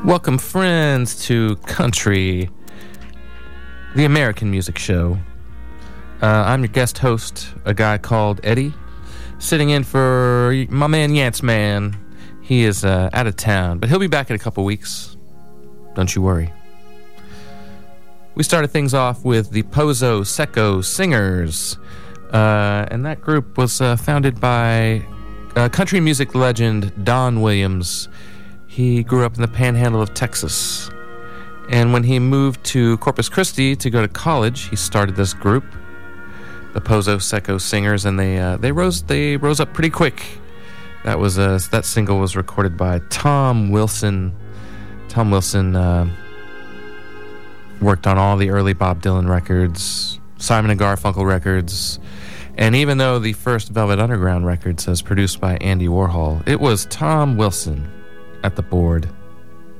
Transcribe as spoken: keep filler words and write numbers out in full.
Welcome, friends, to Country, the American music show. Uh, I'm your guest host, a guy called Eddie, sitting in for my man Yance Man. He is uh, out of town, but he'll be back in a couple weeks. Don't you worry. We started things off with the Pozo Secco Singers, uh, and that group was uh, founded by uh, country music legend Don Williams. He grew up in the panhandle of Texas, and when he moved to Corpus Christi to go to college, he started this group, the Pozo Secco Singers, and they uh, they rose they rose up pretty quick. That was uh, that single was recorded by Tom Wilson. Tom Wilson uh, worked on all the early Bob Dylan records, Simon and Garfunkel records, and even though the first Velvet Underground record says produced by Andy Warhol, it was Tom Wilson at the board.